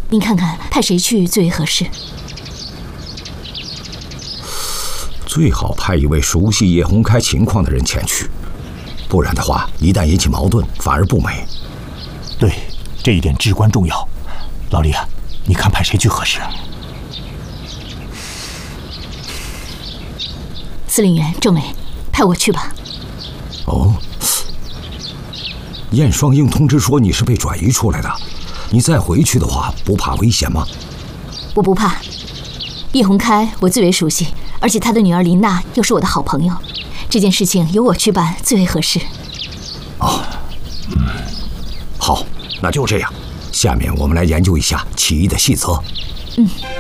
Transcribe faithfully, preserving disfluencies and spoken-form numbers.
您看看派谁去最为合适？ 最好派一位熟悉叶宏开情况的人前去，不然的话，一旦引起矛盾，反而不美。 对，这一点至关重要。老李啊，你看派谁去合适啊？ 司令员郑美，派我去吧。 哦，燕双英通知说你是被转移出来的，你再回去的话，不怕危险吗？ 我不怕，叶宏开我最为熟悉，而且他的女儿林娜又是我的好朋友，这件事情由我去办最为合适。 哦，嗯，好，那就这样。下面我们来研究一下起义的细则。 嗯。